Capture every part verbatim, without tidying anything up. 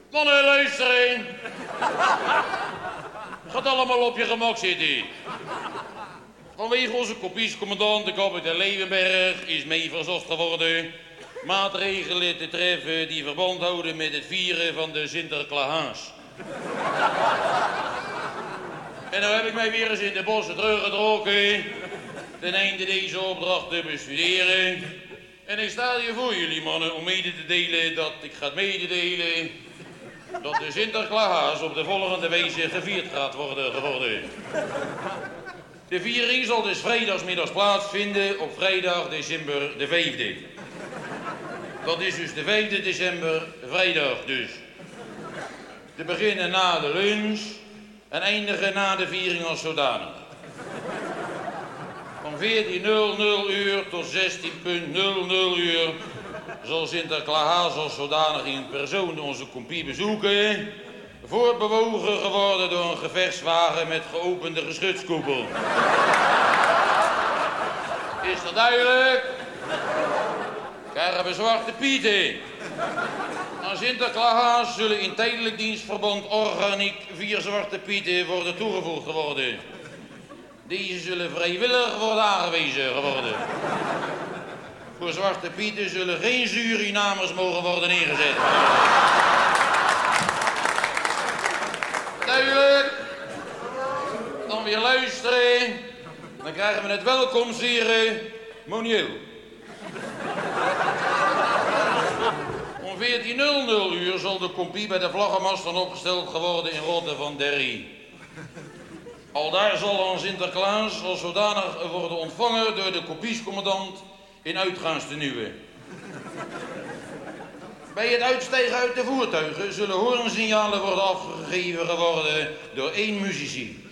Mannen, luisteren. Gaat allemaal op je gemak zitten. Vanwege onze kopiescommandant, de kapitein Leeuwenberg, is mee verzocht geworden maatregelen te treffen die verband houden met het vieren van de Sinterklaas. En nou heb ik mij weer eens in de bossen teruggetrokken ten einde deze opdracht te bestuderen. En ik sta hier voor jullie mannen om mede te delen dat ik ga mededelen dat de Sinterklaas op de volgende wijze gevierd gaat worden geworden. De viering zal dus vrijdagsmiddags plaatsvinden op vrijdag december de vijfde. Dat is dus de vijfde december, vrijdag dus. Te beginnen na de lunch en eindigen na de viering als zodanig. Van veertien uur tot zestien uur zal Sinterklaas als zodanig in persoon onze compie bezoeken, voortbewogen geworden door een gevechtswagen met geopende geschutskoepel. Is dat duidelijk? Krijgen we zwarte pieten. Aan Sinterklaas zullen in tijdelijk dienstverband organiek vier zwarte pieten worden toegevoegd geworden. Deze zullen vrijwillig worden aangewezen geworden. Voor zwarte pieten zullen geen Surinamers mogen worden ingezet. Duidelijk. Dan weer luisteren. Dan krijgen we het welkomstceremonieel. Om veertien uur zal de compie bij de vlaggenmasten opgesteld geworden in Rotte van Derry. Aldaar zal aan Sinterklaas als zodanig worden ontvangen door de kopiescommandant in uitgaanstenuwen. Bij het uitstijgen uit de voertuigen zullen hoornsignalen worden afgegeven geworden door één muzici.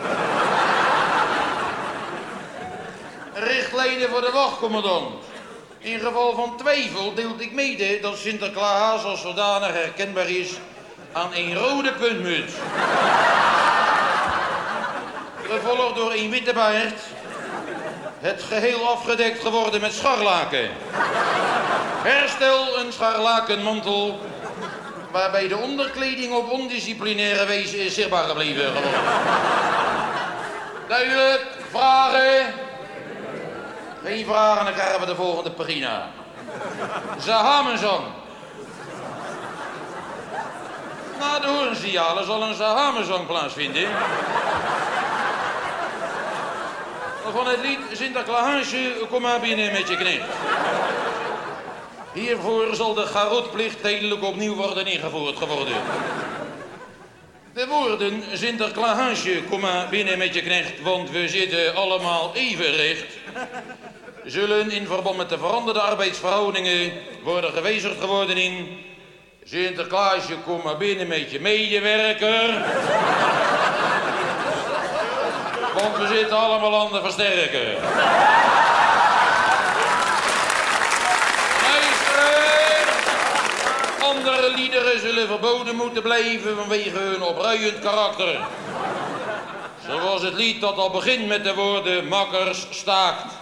Richtlijnen voor de wachtcommandant. In geval van twijfel deelt ik mede dat Sinterklaas als zodanig herkenbaar is aan een rode puntmuts. Gevolgd door een witte baard. Het geheel afgedekt geworden met scharlaken. Herstel een scharlakenmantel waarbij de onderkleding op ondisciplinaire wijze is zichtbaar gebleven geworden. Duidelijk, vragen? Geen vragen, dan krijgen we de volgende pagina. Zahamenzang. Na de hoornsignalen zal een Zahamenzang plaatsvinden. Van het lied Sinterklaasje, kom maar binnen met je knecht. Hiervoor zal de garotplicht tijdelijk opnieuw worden ingevoerd geworden. De woorden Sinterklaasje, kom maar binnen met je knecht, want we zitten allemaal even recht, zullen in verband met de veranderde arbeidsverhoudingen worden gewijzigd geworden in Sinterklaasje, kom maar binnen met je medewerker. Want we zitten allemaal aan de versterker. Luisteren! Andere liederen zullen verboden moeten blijven vanwege hun opruiend karakter. Zoals het lied dat al begint met de woorden makkers staakt.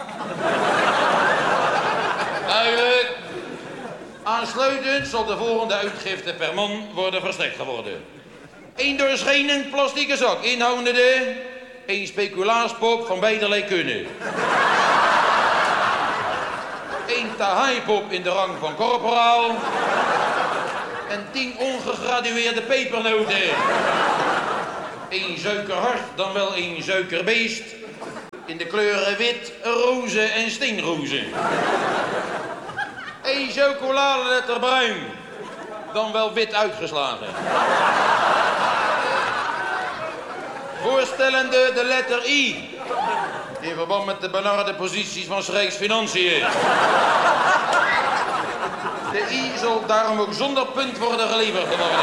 Duidelijk. Aansluitend zal de volgende uitgifte per man worden verstrekt geworden. Eén doorschijnend plastieke zak inhoudende een speculaaspop van beiderlei kunnen. Een tahaipop in de rang van korporaal. En tien ongegradueerde pepernoten. Een suikerhart, dan wel een suikerbeest. In de kleuren wit, roze en steenroze. Een chocoladeletter bruin, dan wel wit uitgeslagen. Voorstellende de letter I. In verband met de benarde posities van Rijksfinanciën. De I zal daarom ook zonder punt worden geleverd worden.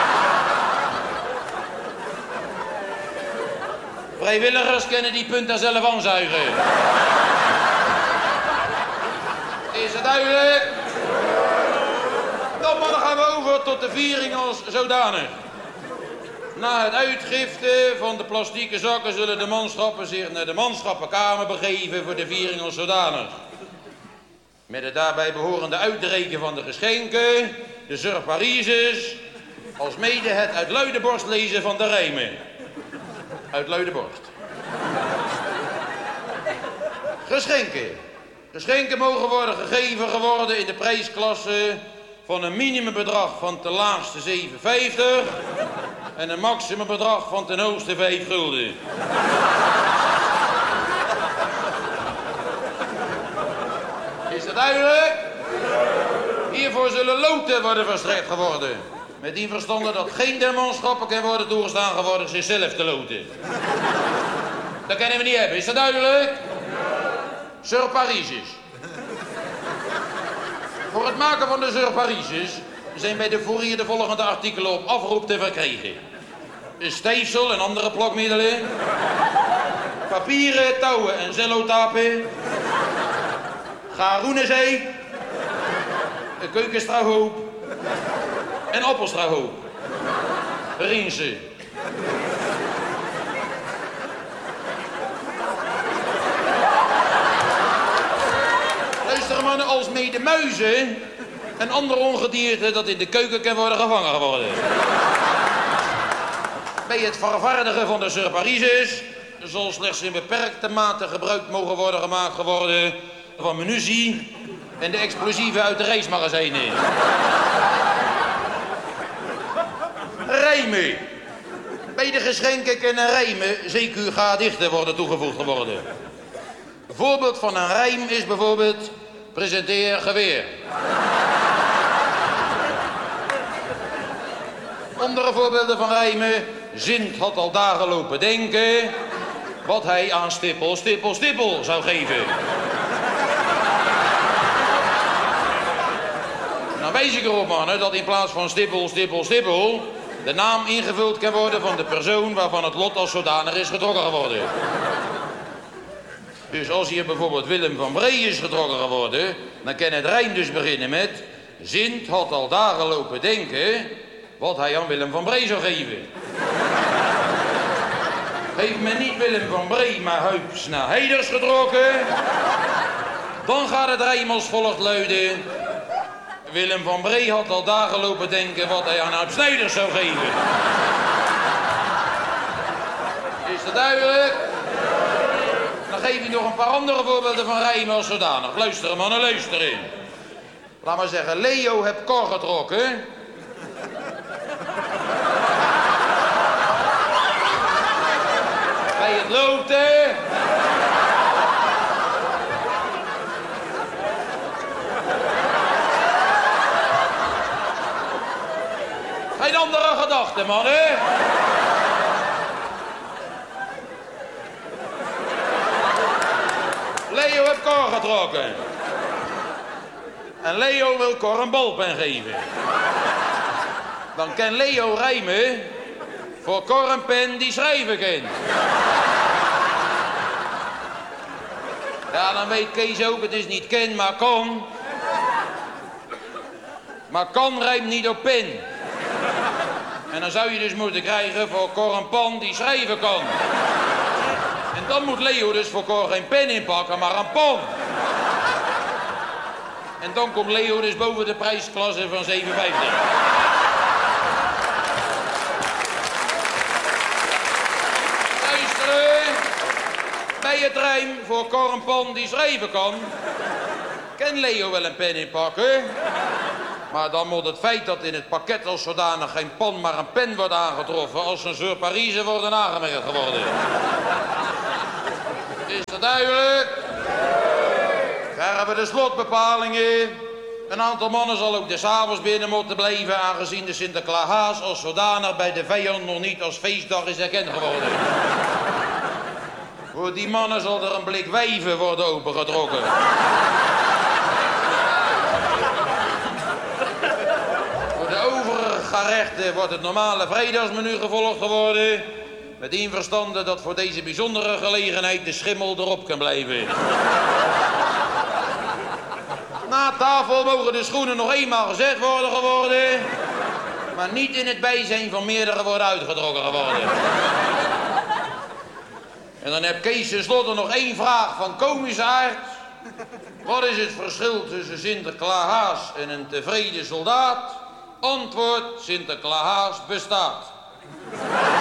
Vrijwilligers kunnen die punten zelf aanzuigen. Is het duidelijk? Dan gaan we over tot de viering als zodanig. Na het uitgifte van de plastieke zakken zullen de manschappen zich naar de manschappenkamer begeven voor de viering als zodanig. Met het daarbij behorende uitreiken van de geschenken, de surparises Als mede het uit luide borst lezen van de rijmen. Uit luide borst. Geschenken. Geschenken mogen worden gegeven geworden in de prijsklasse van een minimumbedrag van ten laagste zeven vijftig en een maximumbedrag van ten hoogste vijf gulden. Is dat duidelijk? Hiervoor zullen loten worden verstrekt geworden. Met die verstande dat geen demanschappen kan worden toegestaan geworden zichzelf te loten. Dat kunnen we niet hebben, is dat duidelijk? Sur Parisis. Voor het maken van de Sur Parisis zijn bij de Fourier de volgende artikelen op afroep te verkrijgen. Een stijfsel en andere plakmiddelen. Papieren, touwen en cellotapen. Garoenenzee. Een keukenstrahoop. En appelstrahoop. Rinsen. Luister mannen, als mede muizen en andere ongedierte dat in de keuken kan worden gevangen geworden. Bij het vervaardigen van de Sur Parisis zal slechts in beperkte mate gebruik mogen worden gemaakt geworden van munitie en de explosieven uit de reismagazijnen. Rijmen. Bij de geschenken kunnen rijmen C Q G-dichten worden toegevoegd worden. Een voorbeeld van een rijm is bijvoorbeeld presenteer geweer. Andere voorbeelden van rijmen. Zint had al dagen lopen denken wat hij aan stippel, stippel, stippel zou geven. Nou wijs ik erop, mannen, dat in plaats van stippel, stippel, stippel de naam ingevuld kan worden van de persoon waarvan het lot als zodanig is getrokken geworden. Dus als hier bijvoorbeeld Willem van Bree is getrokken geworden, dan kan het rijm dus beginnen met Zint had al dagen lopen denken wat hij aan Willem van Bree zou geven. Heeft men niet Willem van Bree, maar Huips naar Heiders getrokken, dan gaat het rijm als volgt luiden. Willem van Bree had al dagen lopen denken wat hij aan Huip Snijders zou geven. Is dat duidelijk? Dan geef ik nog een paar andere voorbeelden van rijmen als zodanig. Luisteren mannen, luisteren. Laat maar zeggen, Leo heb kor getrokken. Bij het loten. Geen andere gedachten, mannen. Leo heeft Cor getrokken. En Leo wil Cor een balpen geven. Dan kan Leo rijmen voor Cor een pen die schrijven kan. Ja, dan weet Kees ook, het is niet ken, maar kan. Maar kan rijmt niet op pen. En dan zou je dus moeten krijgen voor Cor een pan die schrijven kan. En dan moet Leo dus voor Cor geen pen inpakken, maar een pan. En dan komt Leo dus boven de prijsklasse van zeven vijftig. Luisteren. Bij het rijm voor Cor een pan die schrijven kan, kan Leo wel een pen inpakken. Maar dan moet het feit dat in het pakket als zodanig geen pan, maar een pen wordt aangetroffen als een Sur Parisis worden aangemerkt geworden. Is dat duidelijk? Krijgen we de slotbepalingen. Een aantal mannen zal ook des avonds binnen moeten blijven, aangezien de Sinterklaas als zodanig bij de vijand nog niet als feestdag is erkend geworden. Voor die mannen zal er een blik wijven worden opengetrokken. Voor de overige gerechten wordt het normale vrijdagsmenu gevolgd geworden. Met die verstande dat voor deze bijzondere gelegenheid de schimmel erop kan blijven. Na tafel mogen de schoenen nog eenmaal gezet worden geworden, maar niet in het bijzijn van meerdere worden uitgetrokken geworden. En dan heb Kees tenslotte nog één vraag van komische aard. Wat is het verschil tussen Sinterklaas en een tevreden soldaat? Antwoord, Sinterklaas bestaat.